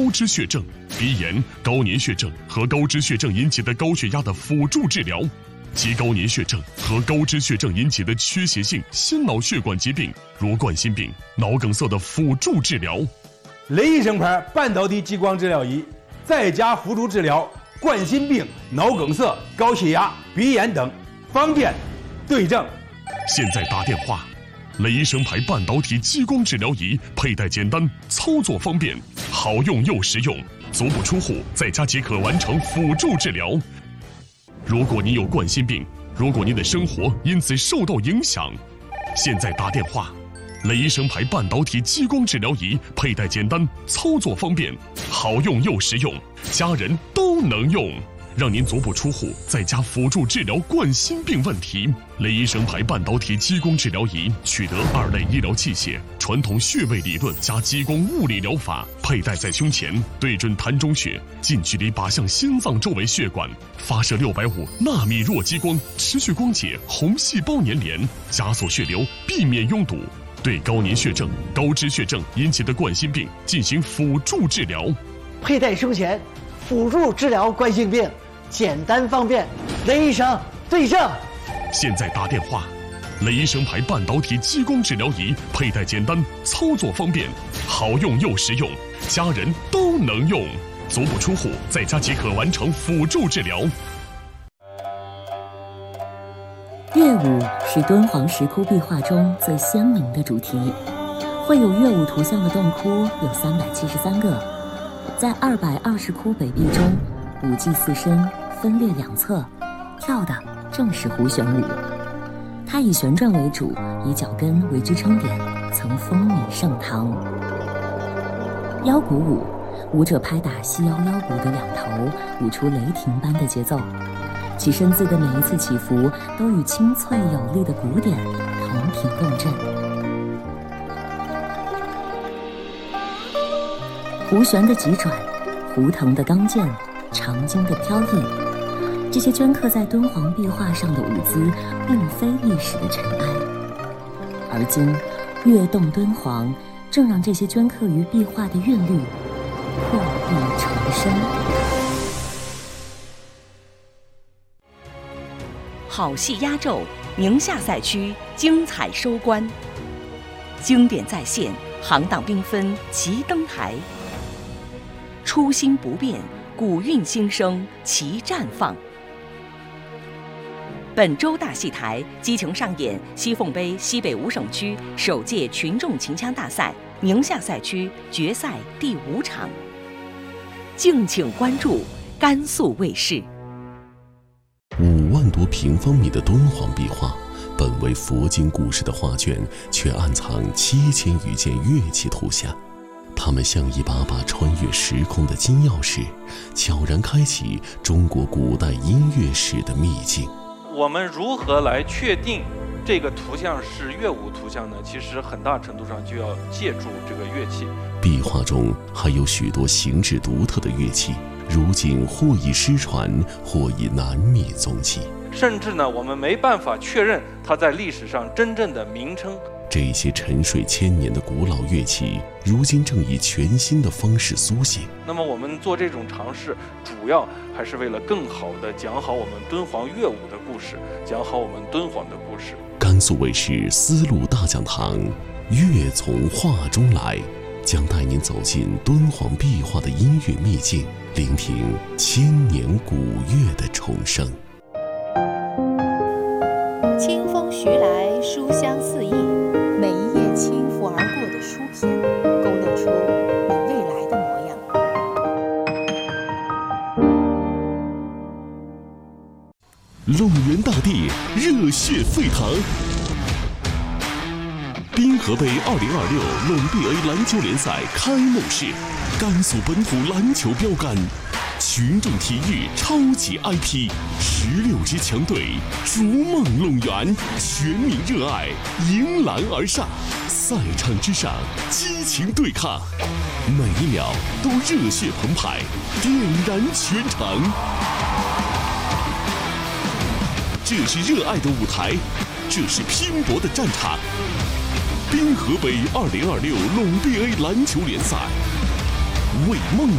高脂血症、鼻炎、高粘血症和高脂血症引起的高血压的辅助治疗，及高粘血症和高脂血症引起的缺血性心脑血管疾病，如冠心病、脑梗塞的辅助治疗。 雷医生牌半导体激光治疗仪，在家辅助治疗冠心病、脑梗塞、高血压、鼻炎等，方便对症。 现在打电话，雷医生牌半导体激光治疗仪佩戴简单，操作方便，好用又实用，足不出户，在家即可完成辅助治疗。如果你有冠心病，如果您的生活因此受到影响，现在打电话，雷医生牌半导体激光治疗仪佩戴简单，操作方便，好用又实用，家人都能用，让您足不出户，在家辅助治疗冠心病问题。雷医生牌半导体激光治疗仪取得2类医疗器械，传统穴位理论加激光物理疗法，佩戴在胸前，对准膻中穴，近距离靶向心脏周围血管，发射650纳米弱激光，持续光解红细胞粘连，加速血流，避免拥堵。对高粘血症、高脂血症引起的冠心病进行辅助治疗。 佩戴胸前，辅助治疗冠心病，简单方便，雷医生对症。 现在打电话，雷医生牌半导体激光治疗仪佩戴简单，操作方便，好用又实用，家人都能用，足不出户，在家即可完成辅助治疗。 乐舞是敦煌石窟壁画中最鲜明的主题，绘有乐舞图像的洞窟有373个，在220窟北壁中，5骑4身分列2侧，跳的正是胡旋舞。它以旋转为主，以脚跟为支撑点，曾风靡盛唐。腰鼓舞，舞者拍打细腰腰鼓的2头，舞出雷霆般的节奏。其身姿的每一次起伏都与清脆有力的鼓点同频共振。胡旋的急转，胡腾的刚健，长经的飘逸，这些镌刻在敦煌壁画上的舞姿并非历史的尘埃，而今跃动敦煌正让这些镌刻于壁画的韵律破壁重生。 好戏压轴，宁夏赛区精彩收官，经典再现，行当缤纷齐登台，初心不变，古韵新生齐绽放。本周大戏台激情上演西凤杯西北5省区首届群众秦腔大赛宁夏赛区决赛第5场，敬请关注甘肃卫视。 5万多平方米的敦煌壁画，本为佛经故事的画卷，却暗藏7000余件乐器图像。它们像一把把穿越时空的金钥匙，悄然开启中国古代音乐史的秘境。 我们如何来确定这个图像是乐舞图像呢？其实很大程度上就要借助这个乐器。 壁画中还有许多形制独特的乐器，如今或已失传，或已难觅踪迹。 甚至呢，我们没办法确认它在历史上真正的名称。 这些沉睡1000年的古老乐器，如今正以全新的方式苏醒。 那么我们做这种尝试，主要还是为了更好地讲好我们敦煌乐舞的故事，讲好我们敦煌的故事。 甘肃卫视丝路大讲堂，乐从画中来，将带您走进敦煌壁画的音乐秘境，聆听千年古乐的重生。 清风徐来，书香四溢，每一页轻拂而过的书篇，勾勒出你未来的模样。 陇源大地热血沸腾，滨河杯2026陇 BA 篮球联赛开幕式，甘肃本土篮球标杆，群众体育超级 IP，16支强队逐梦陇源，全民热爱迎篮而上，赛场之上激情对抗，每一秒都热血澎湃，点燃全场。这是热爱的舞台，这是拼搏的战场。滨河杯2026陇 BA 篮球联赛，为梦